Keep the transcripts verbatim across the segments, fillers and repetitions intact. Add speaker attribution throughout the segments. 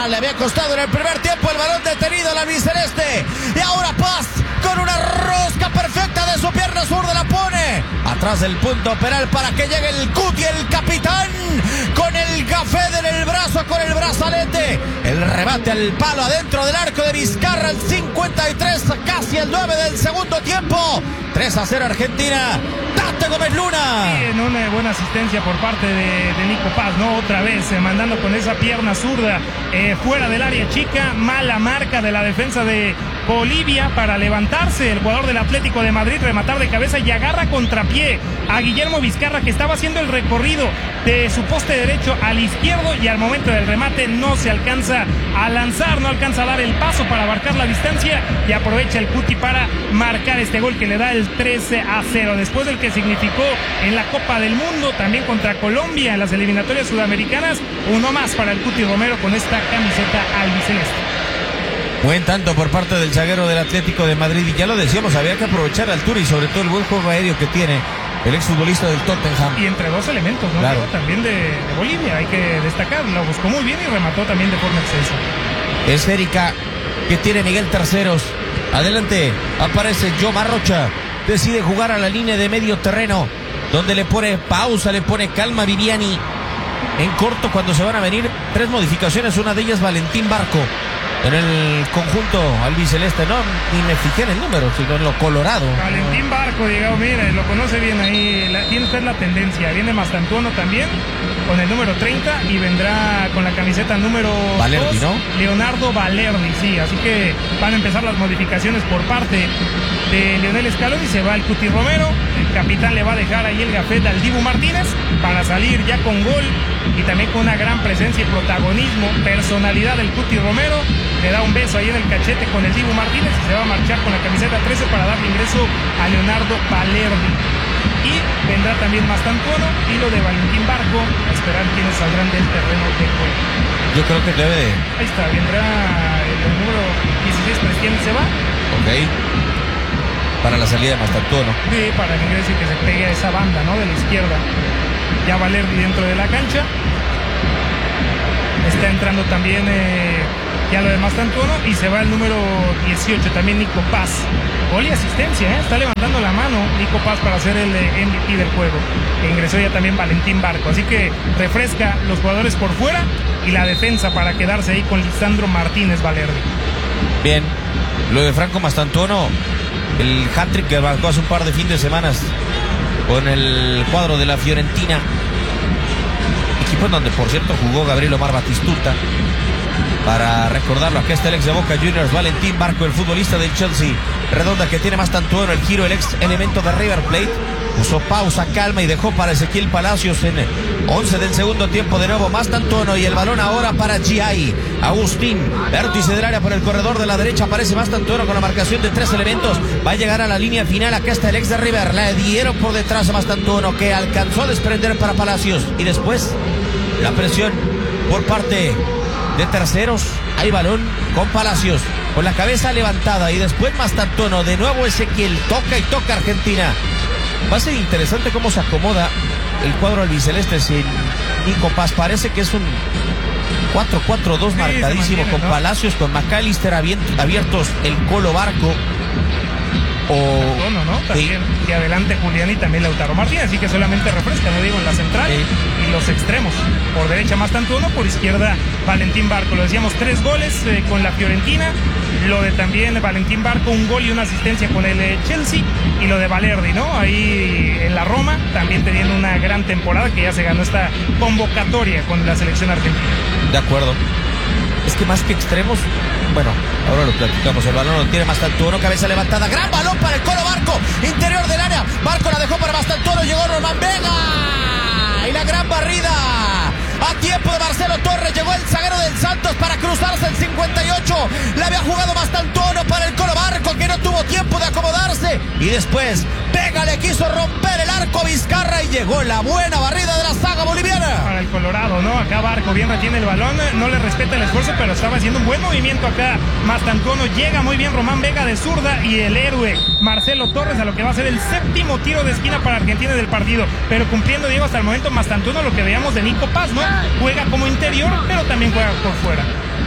Speaker 1: le había costado en el primer tiempo el balón detenido al albiceleste. Y ahora Paz con una rosca perfecta de su pierna zurda la pone atrás del punto penal para que llegue el Cuti, el capitán, con el gafet en el brazo, con el brazalete. El remate al palo adentro del arco de Vizcarra, el cincuenta y tres, casi el nueve del segundo tiempo. tres a cero Argentina. Tate Gómez Luna.
Speaker 2: Sí, en una buena asistencia por parte de, de Nico Paz, ¿no? Otra vez eh, mandando con esa pierna zurda eh, fuera del área chica. Mala marca de la defensa de Bolivia para levantarse. El jugador del Atlético de Madrid, rematar de cabeza y agarra contrapié a Guillermo Vizcarra, que estaba haciendo el recorrido de su poste derecho al izquierdo, y al momento del remate no se alcanza a lanzar, no alcanza a dar el paso para abarcar la distancia, y aprovecha el Cuti para marcar este gol que le da el trece a cero, después del que significó en la Copa del Mundo, también contra Colombia en las eliminatorias sudamericanas. Uno más para el Cuti Romero con esta camiseta albiceleste.
Speaker 1: Buen tanto por parte del zaguero del Atlético de Madrid, y ya lo decíamos, había que aprovechar la altura y sobre todo el buen juego aéreo que tiene el exfutbolista del Tottenham.
Speaker 2: Y entre dos elementos, ¿no?
Speaker 1: Claro.
Speaker 2: También de, de Bolivia, hay que destacar, lo buscó muy bien y remató también de forma excelsa.
Speaker 1: Esférica que tiene Miguel Terceros. Adelante, aparece Yomar Rocha. Decide jugar a la línea de medio terreno, donde le pone pausa, le pone calma a Viviani. En corto, cuando se van a venir tres modificaciones, una de ellas Valentín Barco. En el conjunto albiceleste, no, ni me fijé en el número, sino en lo colorado.
Speaker 2: Valentín Barco, digamos, mira, lo conoce bien ahí, la, tiene usted la tendencia. Viene Mastantuono también, con el número treinta, y vendrá con la camiseta número
Speaker 1: Valerdi,
Speaker 2: dos,
Speaker 1: ¿no?
Speaker 2: Leonardo Valerdi, sí, así que van a empezar las modificaciones por parte de Lionel Scaloni. Se va el Cuti Romero, el capitán le va a dejar ahí el gafet al Dibu Martínez para salir ya con gol y también con una gran presencia y protagonismo, personalidad del Cuti Romero. Le da un beso ahí en el cachete con el Dibu Martínez y se va a marchar con la camiseta trece para darle ingreso a Leonardo Valerdi. Y vendrá también Mastantuono y lo de Valentín Barco, a esperar quiénes saldrán del terreno de juego.
Speaker 1: Yo creo que debe de...
Speaker 2: Ahí está, vendrá el, el número dieciséis, Cristian se va.
Speaker 1: Ok. Para la salida de Mastantuono.
Speaker 2: Sí, para que quiere decir que se pegue a esa banda, ¿no? De la izquierda. Ya Valerdi dentro de la cancha. Está entrando también eh, ya lo de Mastantuono y se va el número dieciocho, también Nico Paz. Gol y asistencia, ¿eh? Está levantando la mano Nico Paz para hacer el eh, M V P del juego. E ingresó ya también Valentín Barco, así que refresca los jugadores por fuera y la defensa para quedarse ahí con Lisandro Martínez Valerdi.
Speaker 1: Bien, lo de Franco Mastantuono, el hat-trick que marcó hace un par de fines de semanas con el cuadro de la Fiorentina, equipo en donde por cierto jugó Gabriel Omar Batistuta. Para recordarlo, aquí está el ex de Boca Juniors, Valentín Barco, el futbolista del Chelsea. Redonda que tiene Mastantuono, el giro, el ex elemento de River Plate. Puso pausa, calma y dejó para Ezequiel Palacios en once del segundo tiempo. De nuevo Mastantuono y el balón ahora para G I. Agustín, vértice del área por el corredor de la derecha. Aparece Mastantuono con la marcación de tres elementos. Va a llegar a la línea final. Acá está el ex de River. La dieron por detrás a Mastantuono, que alcanzó a desprender para Palacios. Y después la presión por parte de Terceros. Hay balón con Palacios, con la cabeza levantada, y después Mastantuono. De nuevo Ezequiel, toca y toca Argentina. Va a ser interesante cómo se acomoda el cuadro albiceleste sin Nico Paz. Parece que es un cuatro cuatro dos sí, marcadísimo, con ¿no? Palacios, con McAllister abiertos, el Colo Barco. O
Speaker 2: Mastantuono, ¿no? También, sí. Que adelante Julián y también Lautaro Martínez, así que solamente refresca, no digo, en la central sí. Y los extremos. Por derecha Mastantuono, por izquierda Valentín Barco. Lo decíamos, tres goles eh, con la Fiorentina. Lo de también Valentín Barco, un gol y una asistencia con el eh, Chelsea. Y lo de Valerdi, ¿no? Ahí en la Roma, también teniendo una gran temporada, que ya se ganó esta convocatoria con la selección argentina.
Speaker 1: De acuerdo. Es que más que extremos, bueno, ahora lo platicamos. El balón lo tiene Mastantuono, cabeza levantada, gran balón para el Colo Barco, interior del área. Barco la dejó para Mastantuono, llegó Román Vega y la gran barrida a tiempo de Marcelo Torres. Llegó el zaguero del Santos para cruzarse el cincuenta y ocho. La había jugado Mastantuono para el Colo Barco, que no tuvo tiempo de acomodarse, y después Vega le quiso romper el arco a Vizcarra y llegó la buena barrida de la saga boliviana.
Speaker 2: Para el Colorado, ¿no? Acá Barco bien retiene el balón, no le respeta el esfuerzo, pero estaba haciendo un buen movimiento acá. Mastantuono, llega muy bien Román Vega de zurda, y el héroe Marcelo Torres a lo que va a ser el séptimo tiro de esquina para Argentina del partido. Pero cumpliendo, Diego, hasta el momento Mastantuono lo que veíamos de Nico Paz, ¿no? Juega como interior, pero también juega por fuera.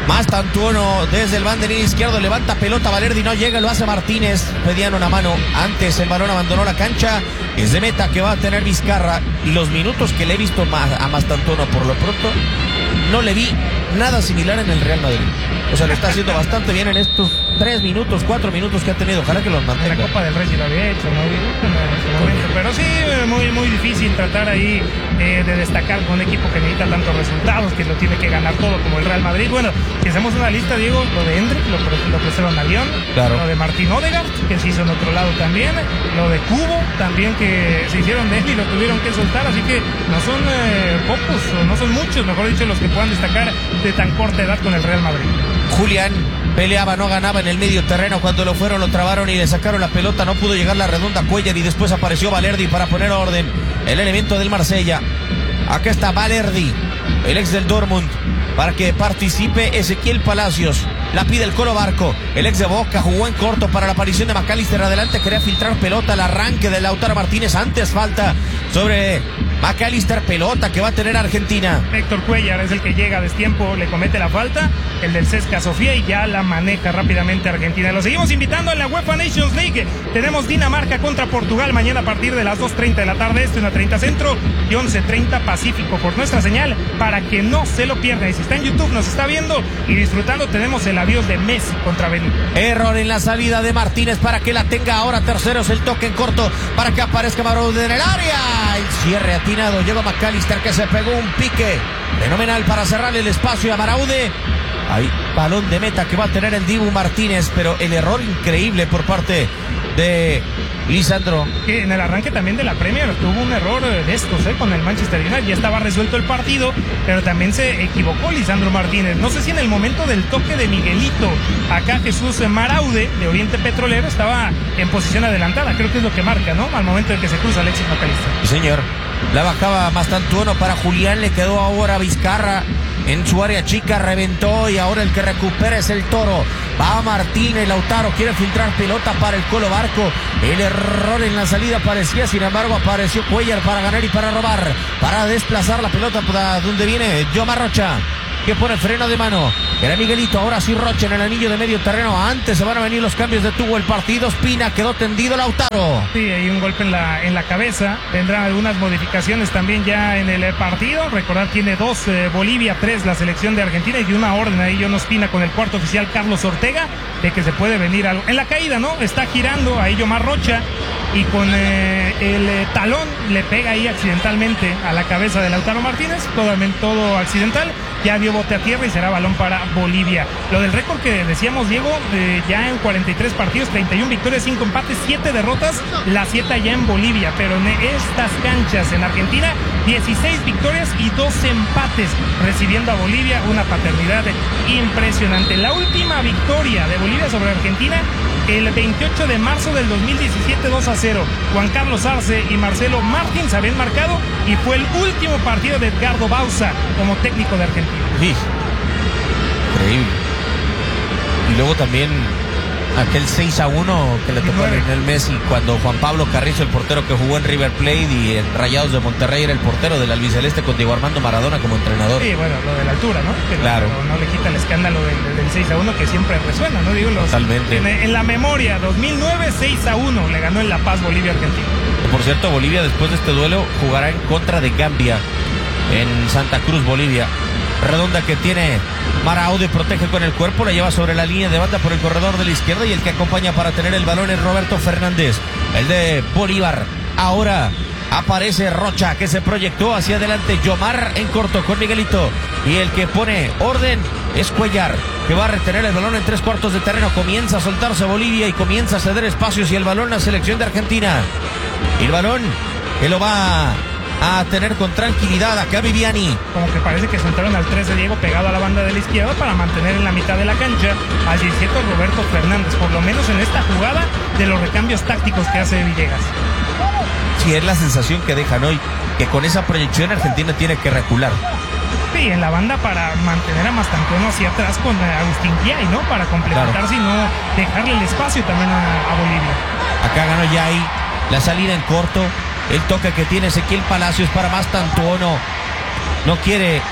Speaker 1: Mastantuono desde el banderín izquierdo, levanta pelota, Valerdi no llega, lo hace Martínez, pedían una mano, antes el balón abandonó la cancha, es de meta que va a tener Vizcarra, y los minutos que le he visto a Mastantuono por lo pronto, no le vi nada similar en el Real Madrid. O sea, lo está haciendo bastante bien en estos tres minutos, cuatro minutos que ha tenido. Ojalá que los mantenga.
Speaker 2: En la Copa del Rey sí lo había hecho, ¿no? En este momento. Pero sí, muy, muy difícil tratar ahí eh, de destacar con un equipo que necesita tantos resultados, que lo tiene que ganar todo como el Real Madrid. Bueno, si hacemos una lista, Diego, lo de Hendrik, lo, lo prestaron a Lyon,
Speaker 1: claro.
Speaker 2: Lo de Martín Odegaard, que se hizo en otro lado también, lo de Cubo, también que se hicieron de él y lo tuvieron que soltar, así que no son eh, pocos, o no son muchos, mejor dicho, los que puedan destacar de tan corta edad con el Real Madrid.
Speaker 1: Julián peleaba, no ganaba en el medio terreno, cuando lo fueron, lo trabaron y le sacaron la pelota, no pudo llegar la redonda Cuellar y después apareció Valerdi para poner orden, el elemento del Marsella. Acá está Valerdi, el ex del Dortmund, para que participe Ezequiel Palacios. La pide el Colo Barco, el ex de Boca, jugó en corto para la aparición de McAllister, adelante, quería filtrar pelota, el arranque de Lautaro Martínez, antes falta sobre McAllister, pelota que va a tener Argentina.
Speaker 2: Héctor Cuellar es el que llega a destiempo, le comete la falta, el del C S K A Sofía, y ya la maneja rápidamente Argentina. Lo seguimos invitando en la UEFA Nations League. Tenemos Dinamarca contra Portugal mañana a partir de las dos treinta de la tarde, este, una treinta centro y once treinta Pacífico, por nuestra señal, para que no se lo pierda. Y si está en YouTube, nos está viendo y disfrutando, tenemos el adiós de Messi contra Benín.
Speaker 1: Error en la salida de Martínez para que la tenga ahora terceros, el toque en corto para que aparezca Maraude en el área. El cierre atinado, llega McAllister que se pegó un pique fenomenal para cerrarle el espacio a Maraude. Hay balón de meta que va a tener el Dibu Martínez, pero el error increíble por parte de Lisandro.
Speaker 2: Que en el arranque también de la Premier tuvo un error de estos, ¿eh? Con el Manchester United. Ya estaba resuelto el partido, pero también se equivocó Lisandro Martínez. No sé si en el momento del toque de Miguelito, acá Jesús Maraude, de Oriente Petrolero, estaba en posición adelantada. Creo que es lo que marca, ¿no? Al momento en que se cruza Alexis McAllister.
Speaker 1: Sí, señor. La bajaba Mastantuono para Julián, le quedó ahora Vizcarra en su área chica, reventó y ahora el que recupera es el Toro. Va Martínez, Lautaro quiere filtrar pelota para el Colo Barco. El error en la salida parecía, sin embargo apareció Cuellar para ganar y para robar, para desplazar la pelota para donde viene Yomar Rocha, que pone freno de mano. Era Miguelito, ahora sí Rocha en el anillo de medio terreno. Antes se van a venir los cambios, detuvo el partido Espina, quedó tendido Lautaro.
Speaker 2: Sí, hay un golpe en la, en la cabeza. Tendrá algunas modificaciones también ya en el partido. Recordar, tiene dos, eh, Bolivia, tres la selección de Argentina, y una orden ahí John Ospina con el cuarto oficial Carlos Ortega, de que se puede venir algo. En la caída, ¿no? Está girando ahí Yomar Rocha y con eh, el eh, talón le pega ahí accidentalmente a la cabeza de Lautaro Martínez, todo, todo accidental. Ya dio bote a tierra y será balón para Bolivia. Lo del récord que decíamos, Diego, eh, ya en cuarenta y tres partidos, treinta y una victorias, cinco empates, siete derrotas, la siete ya en Bolivia, pero en estas canchas en Argentina, dieciséis victorias y doce empates, recibiendo a Bolivia una paternidad impresionante. La última victoria de Bolivia sobre Argentina, el veintiocho de marzo del dos mil diecisiete, dos a cero. Juan Carlos Arce y Marcelo Martins habían marcado y fue el último partido de Edgardo Bauza como técnico de Argentina.
Speaker 1: Sí, increíble. Y luego también aquel seis a uno que le tocó a Lionel Messi cuando Juan Pablo Carrizo, el portero que jugó en River Plate y en Rayados de Monterrey, era el portero del albiceleste con Diego Armando Maradona como entrenador.
Speaker 2: Sí, bueno, lo de la altura, ¿no? Que
Speaker 1: claro.
Speaker 2: No, no le quita el escándalo del, del seis a uno que siempre resuena, ¿no? Digo, los,
Speaker 1: totalmente.
Speaker 2: En, en la memoria, dos mil nueve, seis a uno le ganó en La Paz Bolivia Argentina.
Speaker 1: Por cierto, Bolivia después de este duelo jugará en contra de Gambia en Santa Cruz, Bolivia. Redonda que tiene Maraude, protege con el cuerpo, la lleva sobre la línea de banda por el corredor de la izquierda, y el que acompaña para tener el balón es Roberto Fernández, el de Bolívar. Ahora aparece Rocha, que se proyectó hacia adelante. Yomar en corto con Miguelito, y el que pone orden es Cuellar, que va a retener el balón en tres cuartos de terreno. Comienza a soltarse Bolivia y comienza a ceder espacios, y el balón a la selección de Argentina. Y el balón que lo va a tener con tranquilidad acá Viviani.
Speaker 2: Como que parece que sentaron al tres de Diego pegado a la banda de la izquierda para mantener en la mitad de la cancha al diecisiete Roberto Fernández, por lo menos en esta jugada de los recambios tácticos que hace Villegas.
Speaker 1: Sí, es la sensación que dejan hoy, que con esa proyección Argentina tiene que recular.
Speaker 2: Sí, en la banda para mantener a Mastantuono hacia atrás con Agustín Piay, ¿no? Para complementar, si no dejarle el espacio también a, a Bolivia.
Speaker 1: Acá ganó Yay, la salida en corto. El toque que tiene Ezequiel Palacios para Mastantuono. No quiere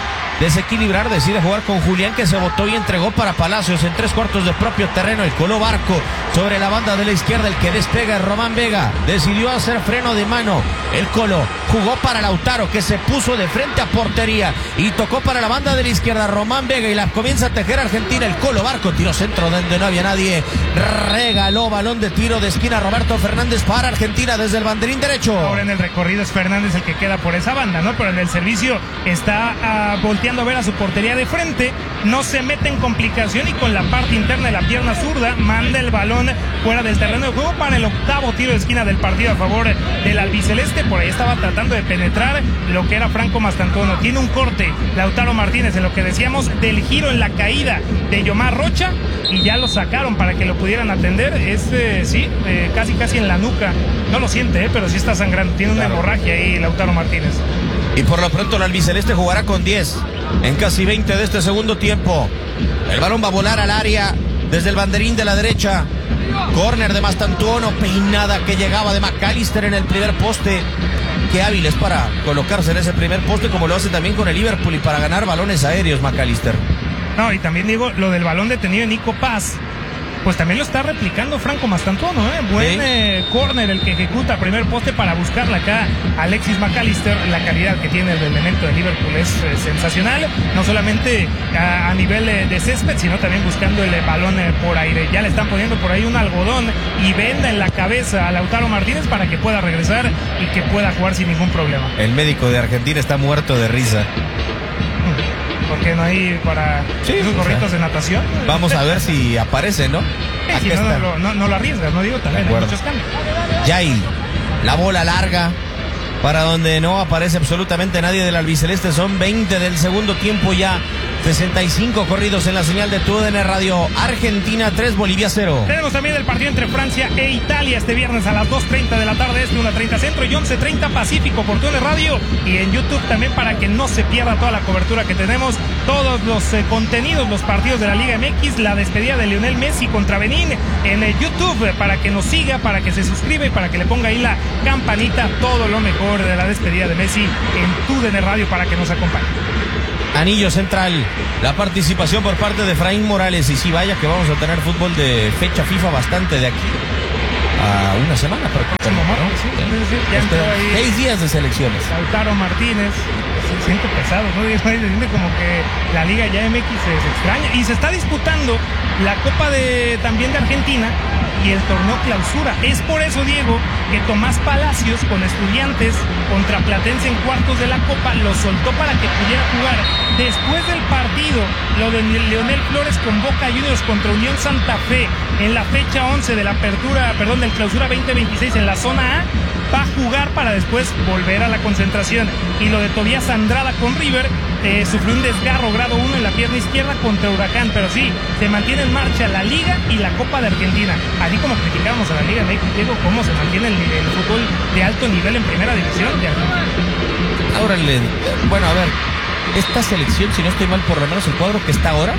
Speaker 1: desequilibrar, decide jugar con Julián, que se botó y entregó para Palacios en tres cuartos de propio terreno. El Colo Barco sobre la banda de la izquierda, el que despega es Román Vega, decidió hacer freno de mano. El Colo jugó para Lautaro, que se puso de frente a portería y tocó para la banda de la izquierda Román Vega, y la comienza a tejer Argentina. El Colo Barco tiró centro donde no había nadie, regaló balón de tiro de esquina Roberto Fernández para Argentina desde el banderín derecho.
Speaker 2: Ahora en el recorrido es Fernández el que queda por esa banda, ¿no? Pero en el servicio está uh, volteando a ver a su portería de frente, no se mete en complicación y con la parte interna de la pierna zurda manda el balón fuera del terreno de juego para el octavo tiro de esquina del partido a favor del albiceleste. Por ahí estaba tratando de penetrar lo que era Franco Mastantuono. Tiene un corte Lautaro Martínez en lo que decíamos del giro en la caída de Yomar Rocha, y ya lo sacaron para que lo pudieran atender. Es, eh, sí, eh, casi casi en la nuca. No lo siente, eh, pero sí está sangrando. Tiene una claro. hemorragia ahí Lautaro Martínez.
Speaker 1: Y por lo pronto el albiceleste jugará con diez en casi veinte de este segundo tiempo. El balón va a volar al área desde el banderín de la derecha. Córner de Mastantuono, peinada que llegaba de McAllister en el primer poste. Qué hábil es para colocarse en ese primer poste, como lo hace también con el Liverpool, y para ganar balones aéreos McAllister.
Speaker 2: No, y también digo, lo del balón detenido en Nico Paz, pues también lo está replicando Franco Mastantuono, ¿eh? Buen ¿Sí? eh, córner el que ejecuta primer poste para buscarla acá Alexis McAllister. La calidad que tiene el elemento de Liverpool es eh, sensacional, no solamente a, a nivel eh, de césped, sino también buscando el eh, balón eh, por aire. Ya le están poniendo por ahí un algodón y venda en la cabeza a Lautaro Martínez para que pueda regresar y que pueda jugar sin ningún problema.
Speaker 1: El médico de Argentina está muerto de risa.
Speaker 2: Porque no hay para sí, esos gorritos o sea, de natación.
Speaker 1: Vamos a ver si aparece, ¿no?
Speaker 2: Sí, si no, no, no, no, no lo arriesgas, no digo, también hay muchos cambios.
Speaker 1: Yay, la bola larga para donde no aparece absolutamente nadie del albiceleste. Son veinte del segundo tiempo ya. sesenta y cinco corridos en la señal de tu D N Radio. Argentina tres, Bolivia cero.
Speaker 2: Tenemos también el partido entre Francia e Italia este viernes a las dos treinta de la tarde, este, una treinta centro y once treinta Pacífico por tu D N Radio y en YouTube también, para que no se pierda toda la cobertura que tenemos, todos los eh, contenidos, los partidos de la Liga M X, la despedida de Lionel Messi contra Benín en eh, YouTube, eh, para que nos siga, para que se suscriba y para que le ponga ahí la campanita, todo lo mejor de la despedida de Messi en tu D N Radio para que nos acompañe.
Speaker 1: Anillo central, la participación por parte de Efraín Morales. Y sí, vaya que vamos a tener fútbol de fecha FIFA bastante de aquí a una semana, pero
Speaker 2: ¿no? Sí, sí, sí, ya
Speaker 1: este, seis días de selecciones.
Speaker 2: Lautaro Martínez, se siente pesado, ¿no? Se siente como que la Liga ya M X se, se extraña. Y se está disputando la Copa de también de Argentina y el torneo Clausura. Es por eso, Diego, que Tomás Palacios con Estudiantes contra Platense en cuartos de la Copa lo soltó para que pudiera jugar. Después del partido, lo de Leonel Flores con Boca Juniors contra Unión Santa Fe en la fecha once de la apertura, perdón, del Clausura veinte veintiséis en la zona A, va a jugar para después volver a la concentración. Y lo de Tobías Andrada con River, eh, sufrió un desgarro grado uno en la pierna izquierda contra Huracán, pero sí, se mantiene en marcha la Liga y la Copa de Argentina. Así como criticamos a la Liga de México, cómo se mantiene el, el fútbol de alto nivel en primera división de Argentina.
Speaker 1: Ahora, le, bueno, a ver, esta selección, si no estoy mal, por lo menos el cuadro que está ahora,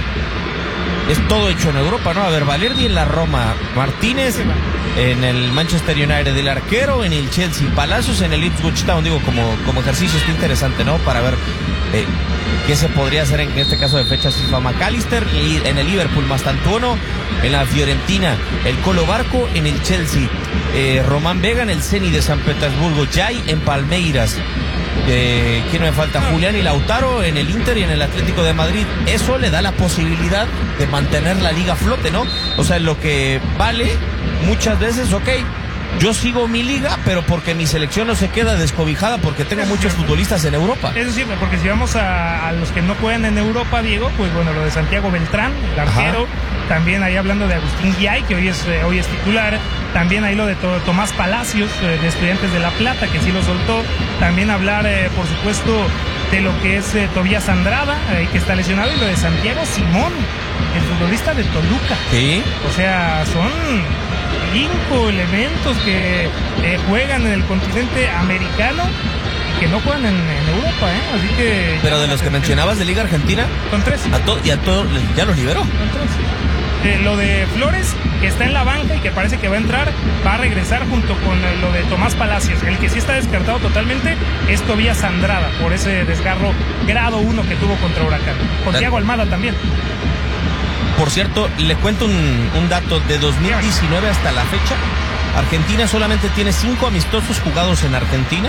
Speaker 1: es todo hecho en Europa, ¿no? A ver, Valerdi en la Roma, Martínez en el Manchester United, el arquero en el Chelsea, Palacios en el Ipswich Town. Digo, como, como ejercicio está interesante, ¿no? Para ver eh, qué se podría hacer en este caso de fechas FIFA. McAllister en el Liverpool, Mastantuono en la Fiorentina, el Colo Barco en el Chelsea, eh, Román Vega en el Zenit de San Petersburgo, Jay en Palmeiras. Eh, ¿Quién me falta? Julián y Lautaro en el Inter y en el Atlético de Madrid. Eso le da la posibilidad de mantener la liga a flote, ¿no? O sea, lo que vale muchas veces, ok, yo sigo mi liga, pero porque mi selección no se queda descobijada porque tengo muchos futbolistas en Europa.
Speaker 2: Eso es cierto, porque si vamos a, a los que no juegan en Europa, Diego, pues bueno, lo de Santiago Beltrán, el arquero. Ajá. También ahí hablando de Agustín Guiay, que hoy es, eh, hoy es titular. También ahí lo de to Tomás Palacios, eh, de Estudiantes de La Plata, que sí lo soltó. También hablar, eh, por supuesto, de lo que es eh, Tobías Andrada, eh, que está lesionado, y lo de Santiago Simón, el futbolista de Toluca.
Speaker 1: Sí.
Speaker 2: O sea, son cinco elementos que eh, juegan en el continente americano y que no juegan en, en Europa, ¿eh? Así que...
Speaker 1: Pero de los que mencionabas de Liga Argentina...
Speaker 2: Son tres.
Speaker 1: A to y a todos ya los liberó.
Speaker 2: Son tres. eh, lo de Flores, que está en la banca y que parece que va a entrar, va a regresar junto con eh, lo de Tomás Palacios. El que sí está descartado totalmente es Tobías Andrada, por ese desgarro grado uno que tuvo contra Huracán. Con Thiago Almada también.
Speaker 1: Por cierto, le cuento un, un dato. De dos mil diecinueve hasta la fecha, Argentina solamente tiene cinco amistosos jugados en Argentina.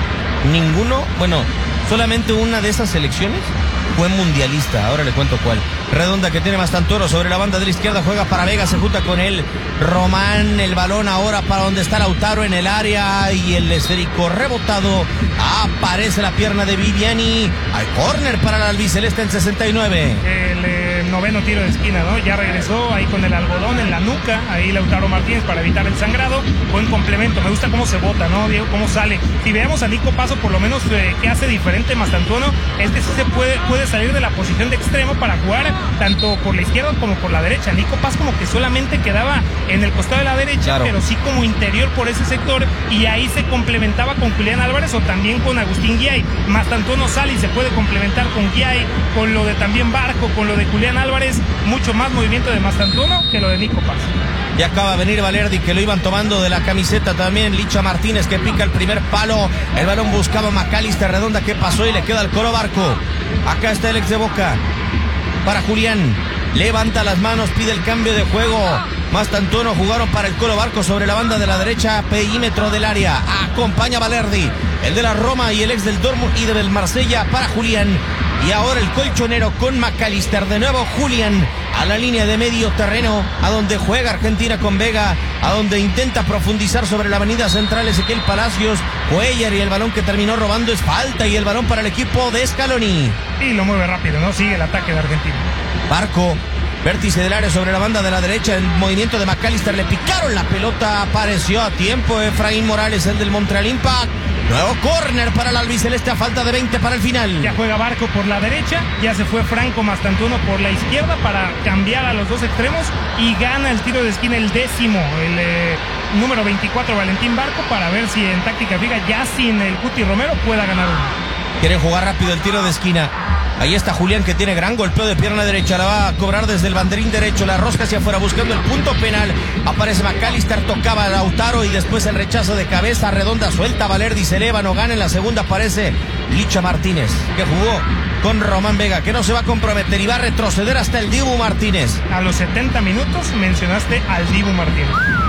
Speaker 1: Ninguno, bueno, solamente una de esas selecciones fue mundialista. Ahora le cuento cuál. Redonda, que tiene Mastantoro sobre la banda de la izquierda, juega para Vega, se junta con él Román, el balón ahora para donde está Lautaro en el área, y el esférico rebotado, aparece la pierna de Viviani, al córner para la albiceleste en sesenta y nueve.
Speaker 2: El eh, noveno tiro de esquina, ¿no? Ya regresó ahí con el algodón en la nuca, ahí Lautaro Martínez para evitar el sangrado. Buen complemento, me gusta cómo se bota, ¿no, Diego? Cómo sale. Si veamos a Nico Paso, por lo menos eh, que hace diferente Mastantuono, es que sí se puede, puede salir de la posición de extremo para jugar tanto por la izquierda como por la derecha. Nico Paz como que solamente quedaba en el costado de la derecha, claro, pero sí como interior por ese sector, y ahí se complementaba con Julián Álvarez o también con Agustín Guiay. Mastantuono sale y se puede complementar con Guiay, con lo de también Barco, con lo de Julián Álvarez. Mucho más movimiento de Mastantuono que lo de Nico Paz.
Speaker 1: Y acaba de venir Valerdi, que lo iban tomando de la camiseta también. Licha Martínez, que pica el primer palo. El balón buscaba McAllister. Redonda, que pasó y le queda al Coro Barco. Acá está el ex de Boca para Julián. Levanta las manos, pide el cambio de juego. Mastantuono jugaron para el Colo Barco sobre la banda de la derecha, perímetro del área. Acompaña Valerdi, el de la Roma y el ex del Dortmund y del Marsella para Julián. Y ahora el colchonero con McAllister. De nuevo Julián a la línea de medio terreno, a donde juega Argentina con Vega, a donde intenta profundizar sobre la avenida central Ezequiel Palacios. Cuellar, y el balón que terminó robando es falta, y el balón para el equipo de Scaloni.
Speaker 2: Y lo mueve rápido, ¿no? Sigue el ataque de Argentina.
Speaker 1: Barco, vértice del área sobre la banda de la derecha, el movimiento de McAllister, le picaron la pelota, apareció a tiempo Efraín Morales, el del Montreal Impact. Nuevo córner para el albiceleste a falta de veinte para el final.
Speaker 2: Ya juega Barco por la derecha, ya se fue Franco Mastantuono por la izquierda para cambiar a los dos extremos, y gana el tiro de esquina el décimo, el eh, número veinticuatro, Valentín Barco, para ver si en táctica fija, ya sin el Cuti Romero, pueda ganar uno.
Speaker 1: Quieren jugar rápido el tiro de esquina. Ahí está Julián, que tiene gran golpeo de pierna derecha. La va a cobrar desde el banderín derecho. La rosca hacia afuera buscando el punto penal. Aparece McAllister, tocaba a Lautaro y después el rechazo de cabeza. Redonda, suelta Valerdi, se eleva, no gana. En la segunda aparece Licha Martínez, que jugó con Román Vega, que no se va a comprometer y va a retroceder hasta el Dibu Martínez.
Speaker 2: A los setenta minutos mencionaste al Dibu Martínez.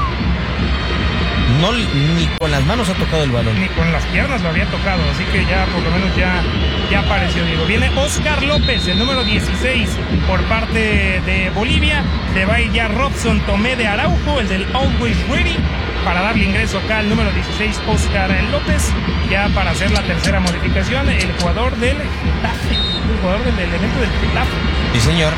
Speaker 1: No, ni con las manos ha tocado el balón.
Speaker 2: Ni con las piernas lo había tocado, así que ya por lo menos ya, ya apareció Diego. Viene Oscar López, el número dieciséis, por parte de Bolivia. Se va a ir ya Robson Tomé de Araujo, el del Always Ready, para darle ingreso acá al número dieciséis, Oscar López, ya para hacer la tercera modificación, el jugador del Getafe, el jugador del elemento del Getafe.
Speaker 1: Sí, señor.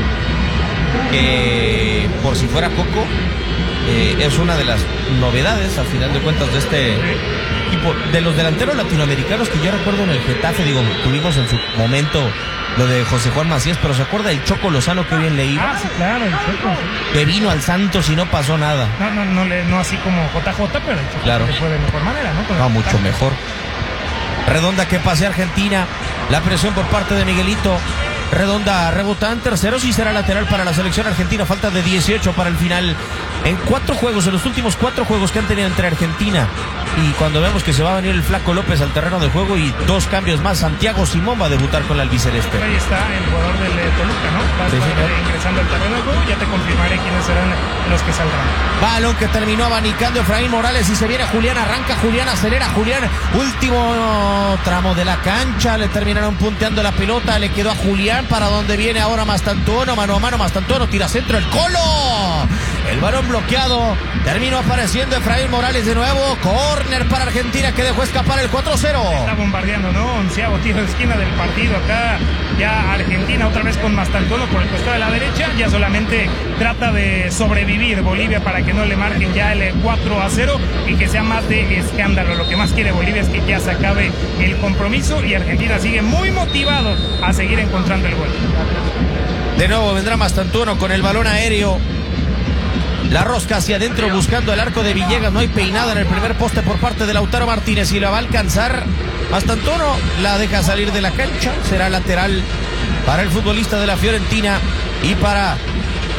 Speaker 1: Que por si fuera poco, eh, es una de las novedades, al final de cuentas, de este equipo. De los delanteros latinoamericanos que yo recuerdo en el Getafe, digo, tuvimos en su momento lo de José Juan Macías, pero ¿se acuerda el Choco Lozano que bien le iba?
Speaker 2: Ah, sí, claro, el Choco.
Speaker 1: Que vino al Santos y no pasó nada.
Speaker 2: No, no, no, le, no así como J J, pero el Choco
Speaker 1: claro.
Speaker 2: le fue de mejor manera, ¿no? Con
Speaker 1: no, mucho mejor. Redonda, que pase Argentina. La presión por parte de Miguelito. Redonda rebota en terceros y será lateral para la selección argentina. Falta de dieciocho para el final. En cuatro juegos, en los últimos cuatro juegos que han tenido entre Argentina, y cuando vemos que se va a venir el Flaco López al terreno de juego y dos cambios más, Santiago Simón va a debutar con la albiceleste.
Speaker 2: Ahí está el jugador del eh, Toluca, ¿no? Va a
Speaker 1: sí,
Speaker 2: estar
Speaker 1: sí,
Speaker 2: ingresando al terreno de juego. Ya te confirmaré quiénes serán los que saldrán.
Speaker 1: Balón que terminó abanicando Efraín Morales y se viene Julián, arranca Julián, acelera Julián, último tramo de la cancha, le terminaron punteando la pelota, le quedó a Julián, para donde viene ahora Mastantuono, mano a mano Mastantuono, tira centro, el Colo, el balón bloqueado, terminó apareciendo Efraín Morales de nuevo, córner para Argentina, que dejó escapar el cuatro cero.
Speaker 2: Está bombardeando, ¿no? Onceavo tiro de esquina del partido acá, ya Argentina otra vez con Mastantuono por el costado de la derecha, ya solamente trata de sobrevivir Bolivia para que no le marquen ya el cuatro a cero y que sea más de escándalo. Lo que más quiere Bolivia es que ya se acabe el compromiso, y Argentina sigue muy motivado a seguir encontrando el gol.
Speaker 1: De nuevo vendrá Mastantuono con el balón aéreo. La rosca hacia adentro buscando el arco de Villegas. No hay peinada en el primer poste por parte de Lautaro Martínez y la va a alcanzar Mastantuono. La deja salir de la cancha. Será lateral para el futbolista de la Fiorentina y para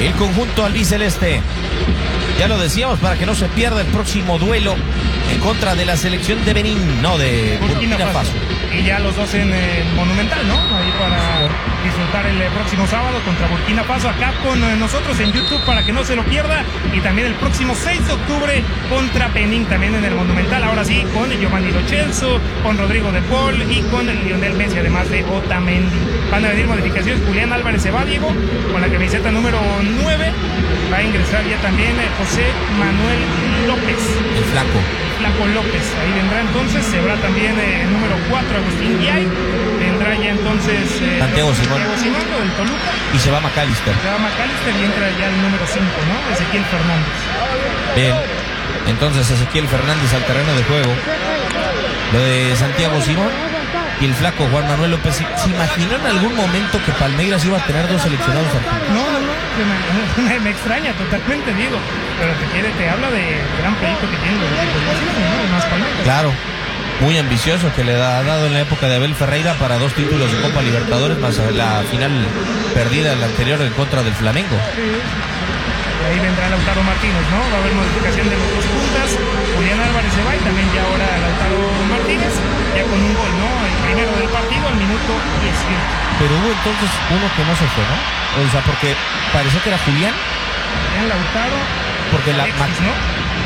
Speaker 1: el conjunto albiceleste. Ya lo decíamos, para que no se pierda el próximo duelo en contra de la selección de Benín, no, de Burkina, Burkina Faso.
Speaker 2: Y ya los dos en el Monumental, ¿no? Ahí para disfrutar el próximo sábado contra Burkina Faso, acá con nosotros en YouTube para que no se lo pierda. Y también el próximo seis de octubre contra Benín, también en el Monumental. Ahora sí, con Giovanni Lo Celso, con Rodrigo de Paul y con Lionel Messi, además de Otamendi. Van a venir modificaciones. Julián Álvarez se va, Diego, con la camiseta número nueve. Va a ingresar ya también José Manuel López.
Speaker 1: El flaco.
Speaker 2: Flaco López, ahí vendrá entonces, se verá también eh, el número cuatro, Agustín Guiay, vendrá ya entonces eh,
Speaker 1: Santiago Simón.
Speaker 2: Santiago Simón, del Toluca.
Speaker 1: Y se va McAllister.
Speaker 2: Se va McAllister y entra ya el número cinco, ¿no? Ezequiel Fernández.
Speaker 1: Bien, entonces Ezequiel Fernández al terreno de juego. Lo de Santiago Simón y el flaco Juan Manuel López. ¿Se imaginó en algún momento que Palmeiras iba a tener dos seleccionados argentinos?
Speaker 2: No, no, no, me, me, me extraña totalmente, Diego. Pero te quiere, te habla de gran proyecto que tiene ¿no? Más Palmeiras.
Speaker 1: Claro, muy ambicioso que le ha dado en la época de Abel Ferreira para dos títulos de Copa Libertadores, más la final perdida, la anterior en contra del Flamengo.
Speaker 2: Sí. Y ahí vendrá Lautaro Martínez, ¿no? Va a haber modificación de los dos puntas. Julián Álvarez se va y también ya ahora Lautaro Martínez, ya con un gol, ¿no? El primero del partido al minuto dieciocho.
Speaker 1: Pero hubo entonces uno que no se fue, ¿no? O sea, porque parecía que era Julián.
Speaker 2: Julián Lautaro.
Speaker 1: Porque la
Speaker 2: Alexis, ¿no?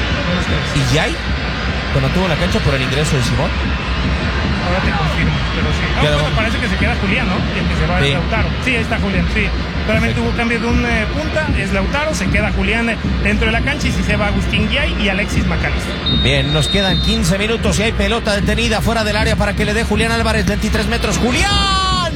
Speaker 1: Y Yay, cuando tuvo la cancha por el ingreso de Simón.
Speaker 2: Ahora te confirmo, pero sí. Ah,
Speaker 1: Claro.
Speaker 2: bueno, parece que se queda Julián, ¿no? Y el que se va
Speaker 1: Sí.
Speaker 2: es Lautaro. Sí, ahí está Julián, sí. Solamente hubo cambio de un eh, punta, es Lautaro, se queda Julián eh, dentro de la cancha y si se va Agustín Guiay y Alexis McAllister.
Speaker 1: Bien, nos quedan quince minutos y hay pelota detenida fuera del área para que le dé Julián Álvarez, veintitrés metros. ¡Julián!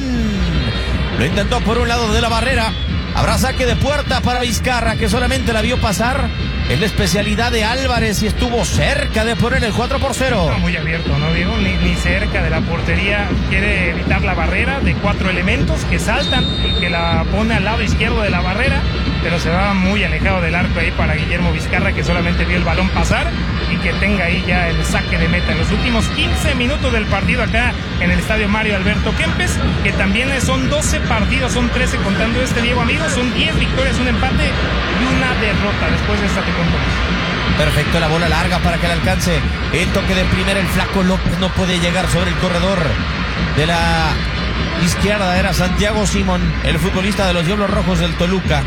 Speaker 1: Lo intentó por un lado de la barrera. Habrá saque de puerta para Vizcarra, que solamente la vio pasar. Es la especialidad de Álvarez y estuvo cerca de poner el cuatro por cero.
Speaker 2: No, muy abierto, ¿no, Diego? Ni, ni cerca de la portería. Quiere evitar la barrera de cuatro elementos que saltan y que la pone al lado izquierdo de la barrera, pero se va muy alejado del arco ahí para Guillermo Vizcarra, que solamente vio el balón pasar y que tenga ahí ya el saque de meta en los últimos quince minutos del partido acá en el estadio Mario Alberto Kempes, que también son doce partidos, son trece contando este, Diego, amigos, son diez victorias, un empate y una derrota después de esta temporada.
Speaker 1: Perfecto, la bola larga para que le alcance el toque de primera. El flaco López no puede llegar sobre el corredor de la izquierda. Era Santiago Simón, el futbolista de los Diablos Rojos del Toluca.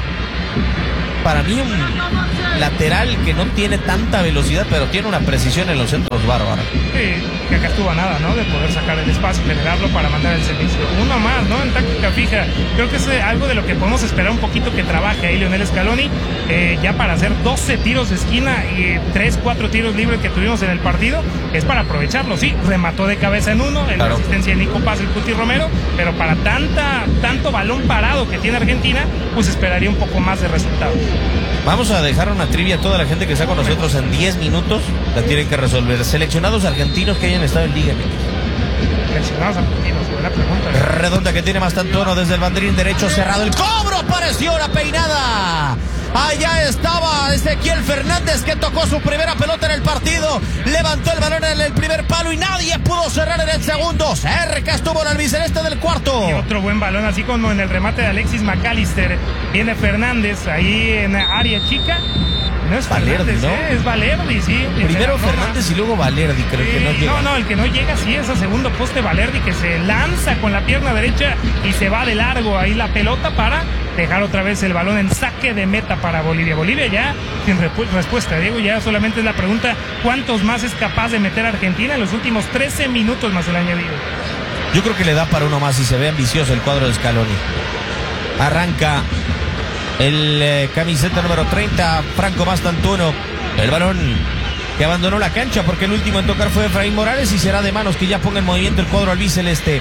Speaker 1: Para mí un lateral que no tiene tanta velocidad, pero tiene una precisión en los centros bárbara.
Speaker 2: Sí, que acá estuvo a nada, ¿no? De poder sacar el espacio, generarlo para mandar el servicio. Uno más, ¿no? En táctica fija. Creo que es algo de lo que podemos esperar un poquito que trabaje ahí Lionel Scaloni, eh, ya para hacer doce tiros de esquina y tres, cuatro tiros libres que tuvimos en el partido, es para aprovecharlo. Sí, remató de cabeza en uno, en
Speaker 1: Claro.
Speaker 2: la asistencia de Nico Paz y Cuti Romero, pero para tanta, tanto balón parado que tiene Argentina, pues esperaría un poco más de resultados.
Speaker 1: Vamos a dejar una trivia a toda la gente que está con nosotros en diez minutos. La tienen que resolver. Seleccionados argentinos que hayan estado en Liga M X.
Speaker 2: Seleccionados argentinos, buena pregunta.
Speaker 1: Redonda que tiene Mastantuono desde el banderín derecho cerrado. El cobro, apareció la peinada. Allá estaba Ezequiel Fernández, que tocó su primera pelota en el partido. Levantó el balón en el primer palo y nadie pudo cerrar en el segundo. Cerca estuvo el albiceleste del cuarto.
Speaker 2: Y otro buen balón, así como en el remate de Alexis McAllister. Viene Fernández ahí en área chica. No es
Speaker 1: Valerdi,
Speaker 2: Fernández,
Speaker 1: ¿no?
Speaker 2: ¿eh? Es Valerdi, sí.
Speaker 1: Primero
Speaker 2: Se la toma.
Speaker 1: Fernández y luego Valerdi, creo
Speaker 2: Sí,
Speaker 1: que no llega.
Speaker 2: no, no, el que no llega sí es a segundo poste Valerdi, que se lanza con la pierna derecha y se va de largo ahí la pelota para dejar otra vez el balón en saque de meta para Bolivia. Bolivia ya sin repu- respuesta, Diego, ya solamente es la pregunta: ¿cuántos más es capaz de meter Argentina en los últimos trece minutos más el añadido?
Speaker 1: Yo creo que le da para uno más y se ve ambicioso el cuadro de Scaloni. Arranca el eh, camiseta número treinta, Franco Mastantuono. El balón que abandonó la cancha porque el último en tocar fue Efraín Morales y será de manos que ya ponga en movimiento el cuadro albiceleste.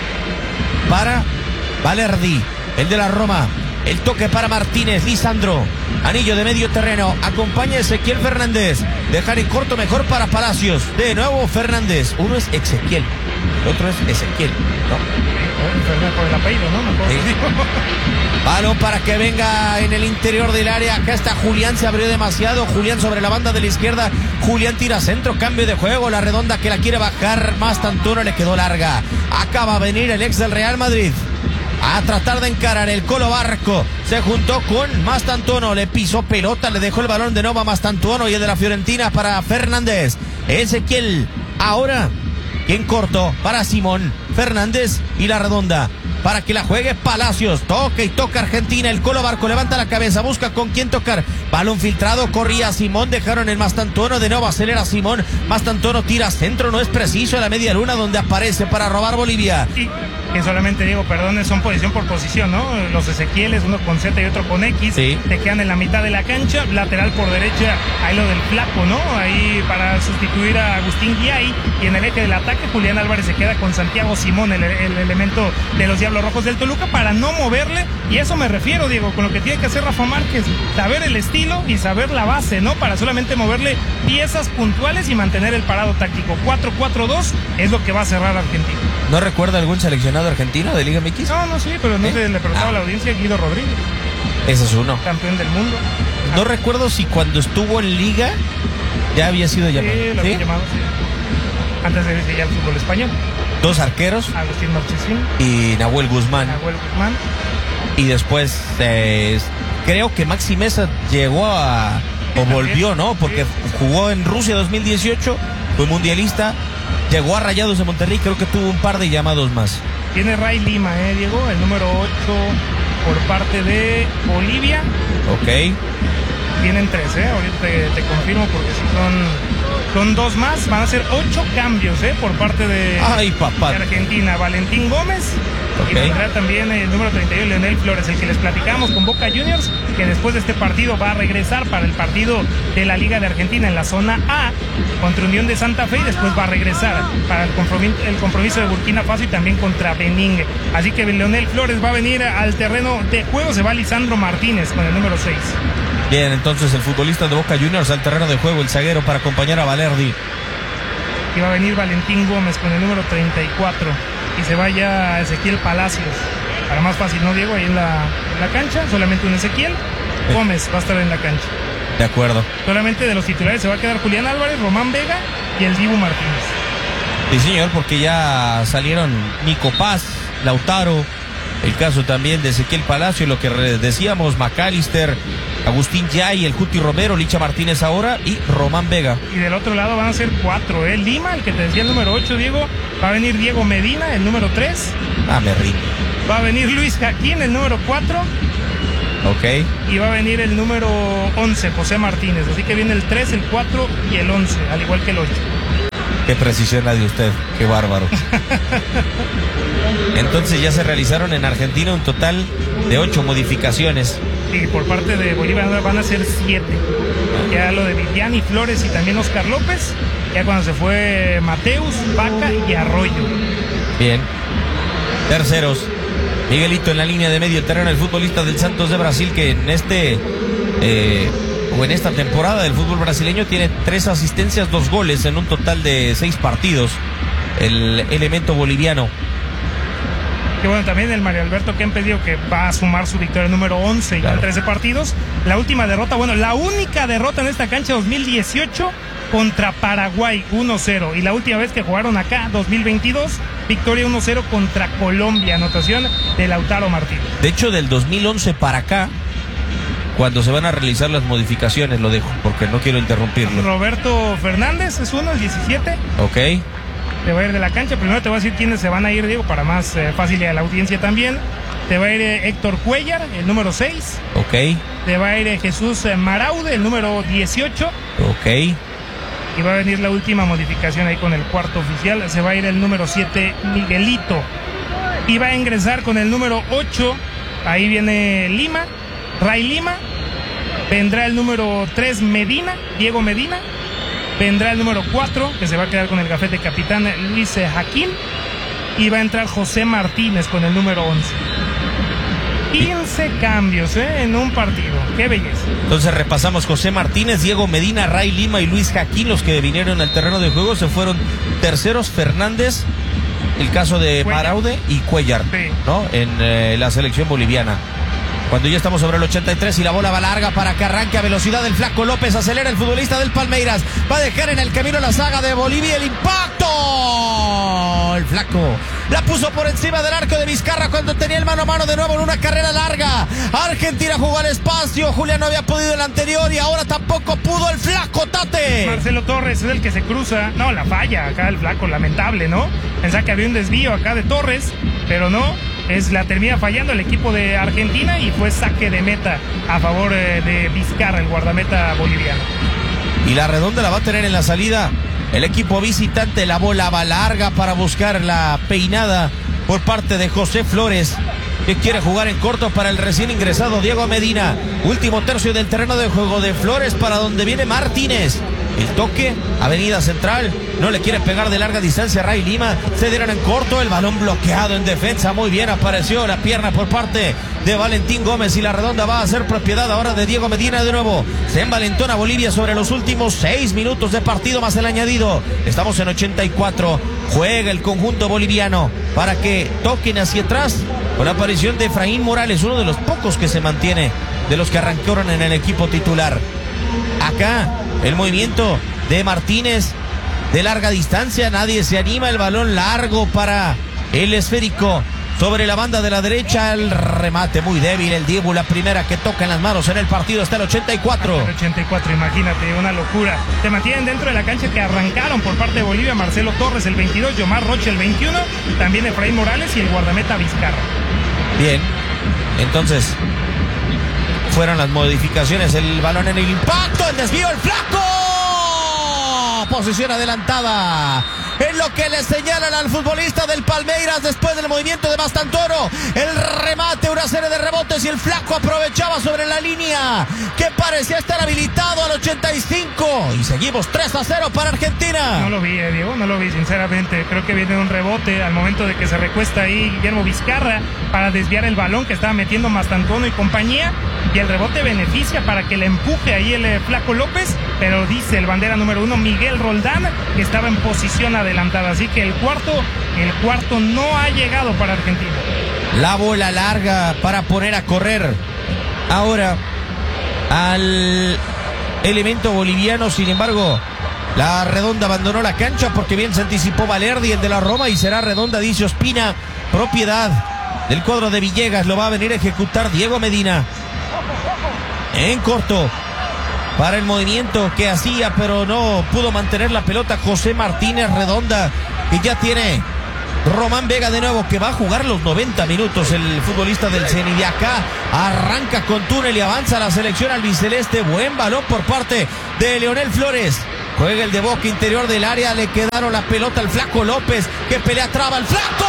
Speaker 1: Para Valerdi, el de la Roma. El toque para Martínez, Lisandro. Anillo de medio terreno. Acompaña a Ezequiel Fernández. Dejar en corto mejor para Palacios. De nuevo Fernández. Uno es Ezequiel, el otro es Ezequiel, ¿no?
Speaker 2: Por el apellido, ¿no? Mejor.
Speaker 1: Sí. Balón para que venga en el interior del área. Acá está Julián, se abrió demasiado. Julián sobre la banda de la izquierda. Julián tira centro, cambio de juego. La redonda que la quiere bajar. Mastantuono le quedó larga. Acaba a venir el ex del Real Madrid. a tratar de encarar el Colo Barco. Se juntó con Mastantuono, le pisó pelota, le dejó el balón de nuevo a Mastantuono y el de la Fiorentina para Fernández. Ezequiel, ahora en corto para Simón Fernández y la redonda para que la juegue Palacios. Toca y toca Argentina. El Colo Barco levanta la cabeza, busca con quién tocar. Balón filtrado, corría Simón, dejaron el Mastantuono, de nuevo acelera Simón. Mastantuono tira centro, no es preciso, a la media luna donde aparece para robar Bolivia.
Speaker 2: Y que solamente digo, perdón, son posición por posición, ¿no? Los Ezequieles, uno con Z y otro con X,
Speaker 1: sí.
Speaker 2: Te quedan en la mitad de la cancha, lateral por derecha, ahí lo del flaco, ¿no? Ahí para sustituir a Agustín Guiay, y en el eje del ataque Julián Álvarez se queda con Santiago Simón, el, el elemento de los Diablos Rojos del Toluca, para no moverle, y eso me refiero, Diego, con lo que tiene que hacer Rafa Márquez, saber el estilo y saber la base, ¿no? Para solamente moverle piezas puntuales y mantener el parado táctico. cuatro cuatro dos es lo que va a cerrar Argentina.
Speaker 1: ¿No recuerda algún seleccionado argentino de Liga M X?
Speaker 2: No, no, sí, pero no ¿Eh? se le preguntaba ah. a la audiencia Guido Rodríguez.
Speaker 1: Ese es uno.
Speaker 2: Campeón del mundo.
Speaker 1: No ah. recuerdo si cuando estuvo en Liga ya había sido llamado.
Speaker 2: Sí, lo ¿Sí? había llamado, sí. Antes de irse ya al fútbol español.
Speaker 1: Dos arqueros.
Speaker 2: Agustín Marchesín.
Speaker 1: Y Nahuel Guzmán.
Speaker 2: Nahuel Guzmán.
Speaker 1: Y después, eh, creo que Maxi Mesa llegó a... o volvió, ¿no? Porque jugó en Rusia dos mil dieciocho, fue mundialista. Llegó a Rayados de Monterrey, creo que tuvo un par de llamados más.
Speaker 2: Tiene Ray Lima, ¿eh, Diego? El número ocho por parte de Bolivia.
Speaker 1: Ok.
Speaker 2: Tienen tres, ¿eh? Ahorita te, te confirmo porque si son, son dos más, van a ser ocho cambios, ¿eh? Por parte de,
Speaker 1: Ay, papá.
Speaker 2: de Argentina. Valentín Gómez. Okay. Y vendrá también el número treinta y uno, Leonel Flores, el que les platicamos con Boca Juniors, que después de este partido va a regresar para el partido de la Liga de Argentina en la zona A contra Unión de Santa Fe, y después va a regresar para el compromiso, el compromiso de Burkina Faso y también contra Benín. Así que Leonel Flores va a venir al terreno de juego, se va Lisandro Martínez con el número seis.
Speaker 1: Bien, entonces el futbolista de Boca Juniors al terreno de juego, el zaguero, para acompañar a Valerdi.
Speaker 2: Y va a venir Valentín Gómez con el número treinta y cuatro. Y se vaya Ezequiel Palacios. Para más fácil, ¿no, Diego? Ahí en la, en la cancha, solamente un Ezequiel. Gómez va a estar en la cancha.
Speaker 1: De acuerdo.
Speaker 2: Solamente de los titulares se va a quedar Julián Álvarez, Román Vega y el Dibu Martínez.
Speaker 1: Sí, señor, porque ya salieron Nico Paz, Lautaro, el caso también de Ezequiel Palacio, lo que decíamos, McAllister, Agustín Yay, el Cuti Romero, Licha Martínez ahora y Román Vega.
Speaker 2: Y del otro lado van a ser cuatro, ¿eh? Lima, el que te decía el número ocho, Diego. Va a venir Diego Medina, el número tres.
Speaker 1: Ah, me rindo.
Speaker 2: Va a venir Luis Jaquín, el número cuatro.
Speaker 1: Ok.
Speaker 2: Y va a venir el número once, José Martínez. Así que viene el tres, el cuatro y el once, al igual que el ocho.
Speaker 1: Qué precisión la de usted, qué bárbaro. Entonces ya se realizaron en Argentina un total de ocho modificaciones.
Speaker 2: Sí, por parte de Bolivia van a ser siete. Ya lo de Viviani, Flores y también Oscar López. Ya cuando se fue Mateus, Vaca y Arroyo.
Speaker 1: Bien. Terceros. Miguelito en la línea de medio terreno, el futbolista del Santos de Brasil, que en este eh, o en esta temporada del fútbol brasileño tiene tres asistencias, dos goles en un total de seis partidos. El elemento boliviano.
Speaker 2: Que bueno, también el Mario Alberto Kempes dijo que va a sumar su victoria número once, claro, en trece partidos. La última derrota, bueno, la única derrota en esta cancha dos mil dieciocho contra Paraguay, uno cero. Y la última vez que jugaron acá, dos mil veintidós, victoria uno cero contra Colombia, anotación de Lautaro Martínez.
Speaker 1: De hecho, del dos mil once para acá, cuando se van a realizar las modificaciones, lo dejo, porque no quiero interrumpirlo.
Speaker 2: Roberto Fernández es uno, el diecisiete.
Speaker 1: Ok.
Speaker 2: Te va a ir de la cancha. Primero te voy a decir quiénes se van a ir, Diego, para más eh, fácil a la audiencia también. Te va a ir eh, Héctor Cuellar, el número seis.
Speaker 1: Ok.
Speaker 2: Te va a ir eh, Jesús eh, Maraude, el número dieciocho.
Speaker 1: Ok.
Speaker 2: Y va a venir la última modificación ahí con el cuarto oficial. Se va a ir el número siete, Miguelito. Y va a ingresar con el número ocho. Ahí viene Lima, Ray Lima. Vendrá el número tres, Medina, Diego Medina. Vendrá el número cuatro, que se va a quedar con el gafete capitán, Luis Jaquín. Y va a entrar José Martínez con el número once. quince cambios, ¿eh? En un partido. ¡Qué belleza! Entonces
Speaker 1: repasamos: José Martínez, Diego Medina, Ray Lima y Luis Jaquín, los que vinieron al terreno de juego. Se fueron terceros Fernández, el caso de Cuellar. Maraude y Cuellar, sí, ¿no? En eh, la selección boliviana. Cuando ya estamos sobre el ochenta y tres y la bola va larga para que arranque a velocidad el Flaco López. Acelera el futbolista del Palmeiras. Va a dejar en el camino la saga de Bolivia. El impacto. El Flaco la puso por encima del arco de Vizcarra cuando tenía el mano a mano de nuevo en una carrera larga. Argentina jugó al espacio. Julián no había podido el anterior y ahora tampoco pudo el Flaco, Tate.
Speaker 2: Marcelo Torres es el que se cruza. No, la falla acá el Flaco, lamentable, ¿no? Pensaba que había un desvío acá de Torres, pero no. Es, la termina fallando el equipo de Argentina y fue saque de meta a favor eh, de Vizcarra, el guardameta boliviano.
Speaker 1: Y la redonda la va a tener en la salida el equipo visitante. La bola va larga para buscar la peinada por parte de José Flores, que quiere jugar en corto para el recién ingresado Diego Medina. Último tercio del terreno de juego de Flores para donde viene Martínez. El toque, avenida central, no le quiere pegar de larga distancia a Ray Lima. Se dieron en corto, el balón bloqueado en defensa. Muy bien apareció la pierna por parte de Valentín Gómez y la redonda va a ser propiedad ahora de Diego Medina de nuevo. Se envalentona Bolivia sobre los últimos seis minutos de partido más el añadido. Estamos en ochenta y cuatro. Juega el conjunto boliviano para que toquen hacia atrás con la aparición de Efraín Morales, uno de los pocos que se mantiene de los que arrancaron en el equipo titular. Acá el movimiento de Martínez de larga distancia, nadie se anima, el balón largo para el esférico sobre la banda de la derecha, el remate muy débil, el Dibu, la primera que toca en las manos en el partido hasta el ochenta y cuatro.
Speaker 2: El ochenta y cuatro, imagínate, una locura. Se mantienen dentro de la cancha que arrancaron por parte de Bolivia, Marcelo Torres el veintidós, Yomar Roche el veintiuno, también Efraín Morales y el guardameta Vizcarra.
Speaker 1: Bien, entonces fueron las modificaciones, el balón en el impacto, el desvío, el Flaco. Posición adelantada. Es lo que le señalan al futbolista del Palmeiras después del movimiento de Bastantoro. El remate, una serie de rebotes y el Flaco aprovechaba sobre la línea que parecía estar habilitado al ochenta y cinco. Y seguimos tres a cero para Argentina.
Speaker 2: No lo vi, eh, Diego, no lo vi, sinceramente. Creo que viene un rebote al momento de que se recuesta ahí Guillermo Vizcarra para desviar el balón que estaba metiendo Bastantoro y compañía. Y el rebote beneficia para que le empuje ahí el eh, Flaco López. Pero dice el bandera número uno, Miguel Roldán, que estaba en posición adelantada. Así que el cuarto, el cuarto no ha llegado para Argentina.
Speaker 1: La bola larga para poner a correr ahora al elemento boliviano. Sin embargo, la redonda abandonó la cancha porque bien se anticipó Valerdi, el de la Roma, y será redonda, dice Ospina, propiedad del cuadro de Villegas. Lo va a venir a ejecutar Diego Medina en corto para el movimiento que hacía, pero no pudo mantener la pelota José Martínez. Redonda que ya tiene Román Vega de nuevo, que va a jugar los noventa minutos el futbolista del Ceni. De acá arranca con túnel y avanza la selección albiceleste. Buen balón por parte de Leonel Flores. Juega el de boca interior del área, le quedaron la pelota al Flaco López, que pelea traba el Flaco.